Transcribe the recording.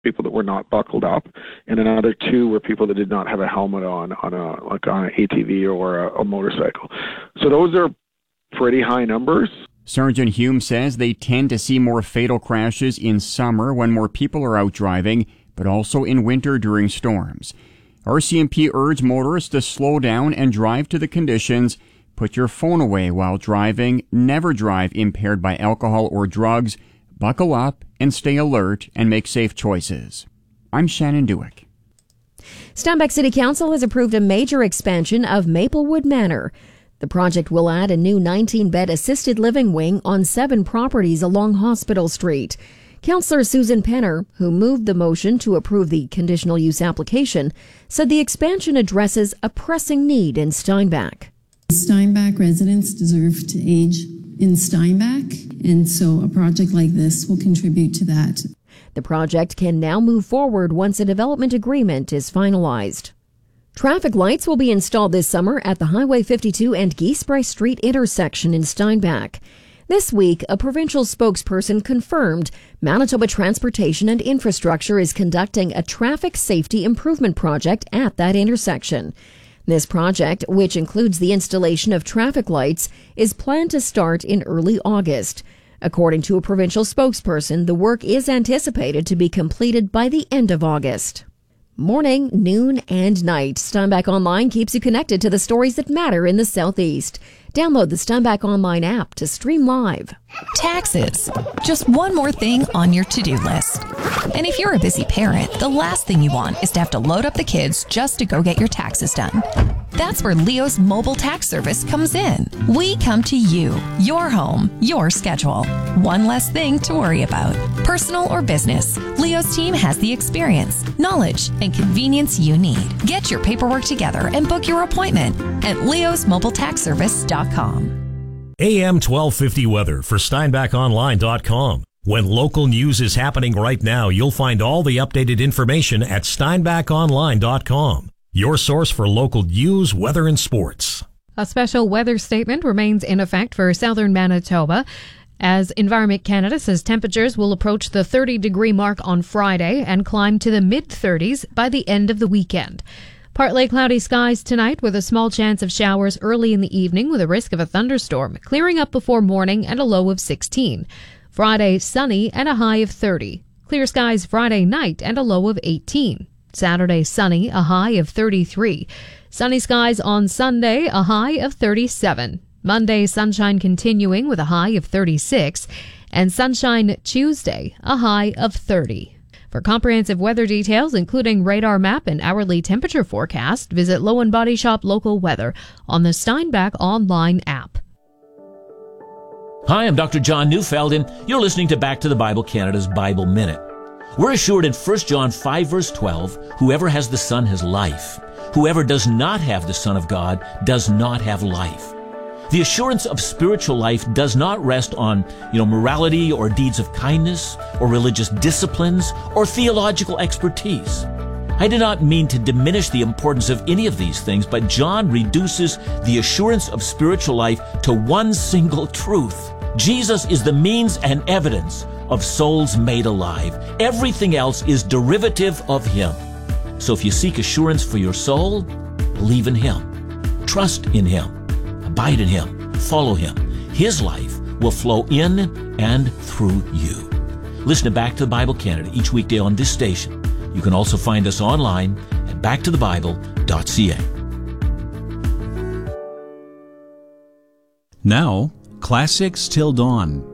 people that were not buckled up, and another 2 were people that did not have a helmet on an ATV or a motorcycle. So those are pretty high numbers. Sergeant Hume says they tend to see more fatal crashes in summer when more people are out driving, but also in winter during storms. RCMP urged motorists to slow down and drive to the conditions. Put your phone away while driving. Never drive impaired by alcohol or drugs. Buckle up and stay alert and make safe choices. I'm Shannon Dewick. Steinbach City Council has approved a major expansion of Maplewood Manor. The project will add a new 19-bed assisted living wing on 7 properties along Hospital Street. Councillor Susan Penner, who moved the motion to approve the conditional use application, said the expansion addresses a pressing need in Steinbach. Steinbach residents deserve to age in Steinbach, and so a project like this will contribute to that. The project can now move forward once a development agreement is finalized. Traffic lights will be installed this summer at the Highway 52 and Geesbray Street intersection in Steinbach. This week, a provincial spokesperson confirmed Manitoba Transportation and Infrastructure is conducting a traffic safety improvement project at that intersection. This project, which includes the installation of traffic lights, is planned to start in early August. According to a provincial spokesperson, the work is anticipated to be completed by the end of August. Morning, noon, and night, Steinbach Online keeps you connected to the stories that matter in the Southeast. Download the Steinbach Online app to stream live. Taxes. Just one more thing on your to-do list. And if you're a busy parent, the last thing you want is to have to load up the kids just to go get your taxes done. That's where Leo's mobile tax service comes in. We come to you, your home, your schedule. One less thing to worry about. Personal or business, Leo's team has the experience, knowledge, and convenience you need. Get your paperwork together and book your appointment at leosmobiletaxservice.com. AM 1250 weather for SteinbachOnline.com. When local news is happening right now, you'll find all the updated information at SteinbachOnline.com. Your source for local news, weather, and sports. A special weather statement remains in effect for southern Manitoba, as Environment Canada says temperatures will approach the 30-degree mark on Friday and climb to the mid-30s by the end of the weekend. Partly cloudy skies tonight with a small chance of showers early in the evening with a risk of a thunderstorm, clearing up before morning and a low of 16. Friday, sunny and a high of 30. Clear skies Friday night and a low of 18. Saturday, sunny, a high of 33. Sunny skies on Sunday, a high of 37. Monday, sunshine continuing with a high of 36. And sunshine Tuesday, a high of 30. For comprehensive weather details, including radar map and hourly temperature forecast, visit Low & Body Shop Local Weather on the Steinbach Online app. Hi, I'm Dr. John Neufeld, and you're listening to Back to the Bible Canada's Bible Minute. We're assured in 1 John 5, verse 12, whoever has the Son has life. Whoever does not have the Son of God does not have life. The assurance of spiritual life does not rest on, morality or deeds of kindness or religious disciplines or theological expertise. I do not mean to diminish the importance of any of these things, but John reduces the assurance of spiritual life to one single truth. Jesus is the means and evidence of souls made alive. Everything else is derivative of Him. So if you seek assurance for your soul, believe in Him. Trust in Him. Abide in Him. Follow Him. His life will flow in and through you. Listen to Back to the Bible Canada each weekday on this station. You can also find us online at backtothebible.ca. Now, Classics Till Dawn